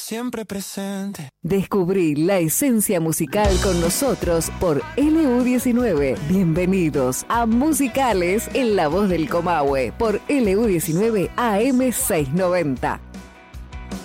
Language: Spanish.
siempre presente. Descubrí la esencia musical con nosotros por LU19. Bienvenidos a Musicales en la voz del Comahue por LU19 AM 690.